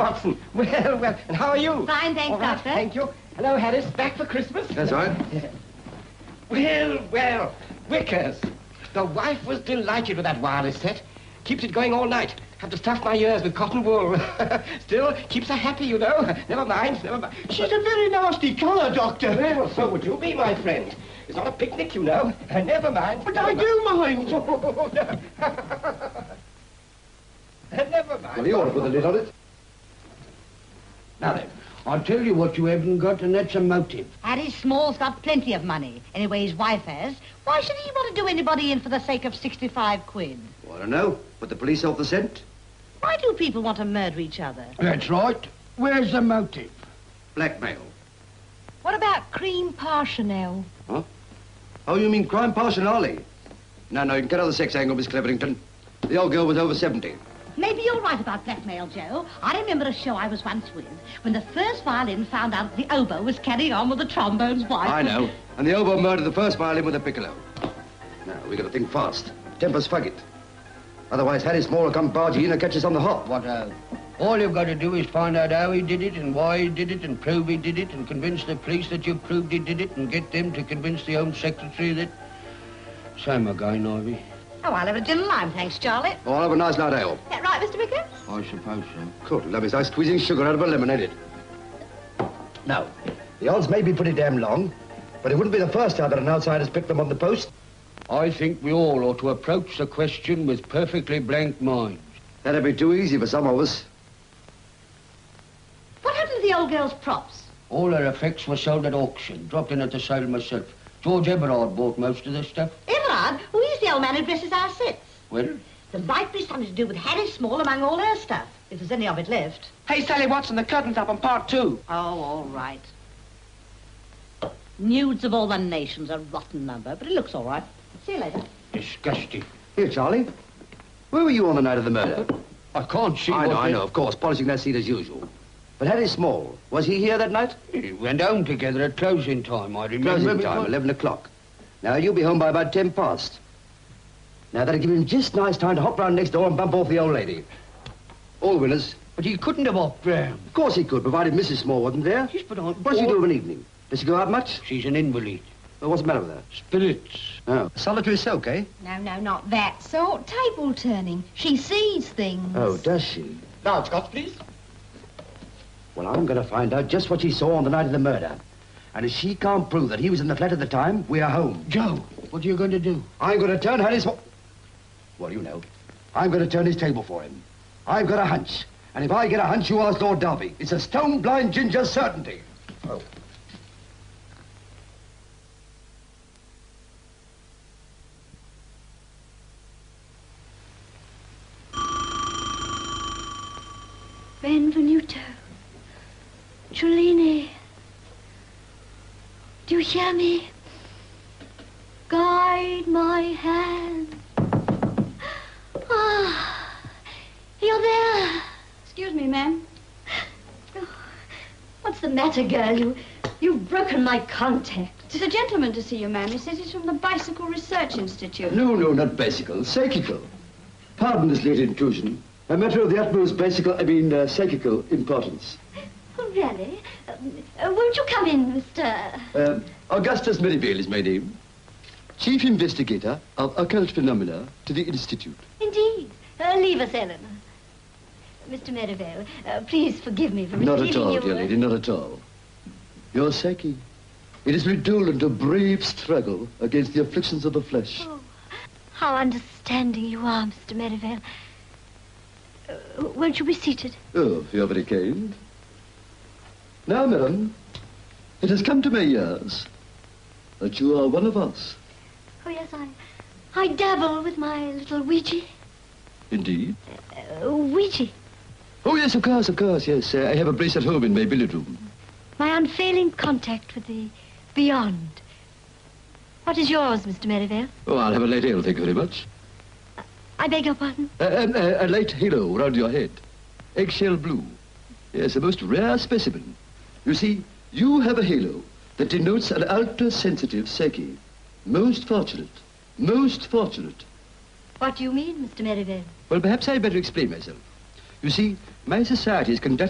Watson. Well, and how are you? Fine, thanks, All right, Doctor. thank you. Hello, Harris. Back for Christmas? That's right. Well, Wickers. The wife was delighted with that wireless set. Keeps it going all night. Have to stuff my ears with cotton wool. Still, keeps her happy, you know. Never mind. She's a very nasty colour, Doctor. Well, so would you be, my friend. It's not a picnic, you know. Never mind. But I do mind. Oh, no. Never mind. Well, you ought to put the lid on it. Now then, I'll tell you what you haven't got, and that's a motive. Harry Small's got plenty of money. Anyway, his wife has. Why should he want to do anybody in for the sake of 65 quid? Well, I don't know. Put the police off the scent. Why do people want to murder each other? That's right. Where's the motive? Blackmail. What about cream Parchanel? Huh? Oh, you mean crime parchanale? No, you can cut out the sex angle, Miss Cleverington. The old girl was over 70. Maybe you're right about blackmail, Joe. I remember a show I was once with when the first violin found out the oboe was carrying on with the trombone's wife. I know. And the oboe murdered the first violin with a piccolo. Now, we got to think fast. Temper's fugget. Otherwise, Harry Small will come barging in and catch us on the hop. What, all you've got to do is find out how he did it and why he did it and prove he did it and convince the police that you proved he did it and get them to convince the Home Secretary that... Same again, Ivy. Oh, I'll have a gin and lime, thanks, Charlie. Oh, I'll have a nice light ale. Is that right, Mr. Vickers? I suppose so. Good, love is like squeezing sugar out of a lemon, ain't it? Now, the odds may be pretty damn long, but it wouldn't be the first time that an outsider's picked them on the post. I think we all ought to approach the question with perfectly blank minds. That'd be too easy for some of us. What happened to the old girl's props? All her effects were sold at auction. Dropped in at the sale myself. George Everard bought most of the stuff. Everard? Well, he's the old man who dresses our sets. Well? The library's something to do with Harry Small among all her stuff, if there's any of it left. Hey, Sally Watson, the curtain's up on part 2. Oh, all right. Nudes of all the nations, a rotten number, but it looks all right. See you later. Disgusting. Here, Charlie. Where were you on the night of the murder? I can't see I know, of course. Polishing that seat as usual. But Harry Small, was he here that night? We went home together at closing time, I remember. Closing time, 11 o'clock. Now, you'll be home by about 10 past. Now, that'll give him just nice time to hop round next door and bump off the old lady. All winners. But he couldn't have hopped round. Of course he could, provided Mrs. Small wasn't there. Yes, but What does she do of an evening? Does she go out much? She's an invalid. Well, what's the matter with her? Spirits. Oh. Solitary soak, eh? No, not that sort. Table turning. She sees things. Oh, does she? Now, Scotch, please. Well, I'm going to find out just what she saw on the night of the murder. And if she can't prove that he was in the flat at the time, we are home. Joe, what are you going to do? I'm going to turn Harry's... Well, you know. I'm going to turn his table for him. I've got a hunch. And if I get a hunch, you ask Lord Derby. It's a stone-blind ginger certainty. Oh. Benvenuto. Trelawney. Do you hear me? Guide my hand. Ah, you're there. Excuse me, ma'am. Oh, what's the matter, girl? You've broken my contact. There's a gentleman to see you, ma'am. He says he's from the Bicycle Research Institute. No, not bicycle. Psychical. Pardon this late intrusion. A matter of the utmost psychical importance. Oh, really? Won't you come in, Mr... Augustus Merivale is my name. Chief Investigator of Occult Phenomena to the Institute. Indeed. Leave us, Ellen. Mr. Merivale, please forgive me for Not receiving at all, you... dear lady, not at all. Your psyche, it is redolent of brave struggle against the afflictions of the flesh. Oh, how understanding you are, Mr. Merivale. Won't you be seated? Oh, you're very kind. Now, madam, it has come to my ears that you are one of us. Oh, yes, I dabble with my little Ouija. Indeed? Ouija. Oh, yes, of course, yes. I have a place at home in my billiard room. My unfailing contact with the beyond. What is yours, Mr. Merivale? Oh, I'll have a light ale, thank you very much. I beg your pardon? A light halo round your head. Eggshell blue. Yes, a most rare specimen. You see, you have a halo that denotes an ultra-sensitive psyche. Most fortunate. Most fortunate. What do you mean, Mr. Merivale? Well, perhaps I'd better explain myself. You see, my society is conducting